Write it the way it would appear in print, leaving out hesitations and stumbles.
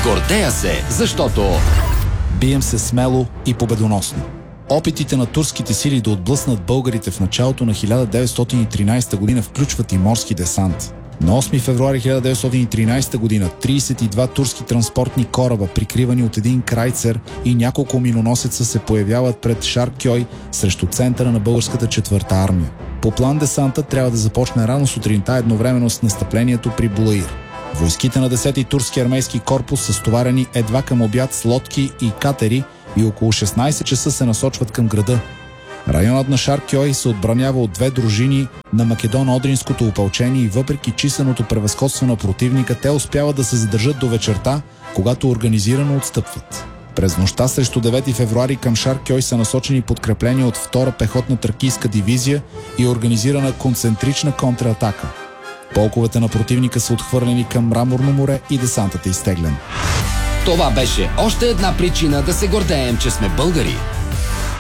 Гордея се, защото бием се смело и победоносно. Опитите на турските сили да отблъснат българите в началото на 1913 година включват и морски десант. На 8 февруари 1913 година 32 турски транспортни кораба, прикривани от един крайцер и няколко миноносеца, се появяват пред Шаркьой срещу центъра на българската 4-та армия. По план десанта трябва да започне рано сутринта едновременно с настъплението при Булаир. Войските на 10-ти турски армейски корпус са стоварени едва към обяд с лодки и катери и около 16 часа се насочват към града. Районът на Шаркьой се отбранява от две дружини на Македоно-Одринското опълчение и въпреки численото превъзходство на противника, те успяват да се задържат до вечерта, когато организирано отстъпват. През нощта срещу 9 февруари към Шаркьой са насочени подкрепления от 2-та пехотна тракийска дивизия и организирана концентрична контратака. Полковете на противника са отхвърлени към Мраморно море и десантът е изтеглен. това беше още една причина да се гордеем, че сме българи.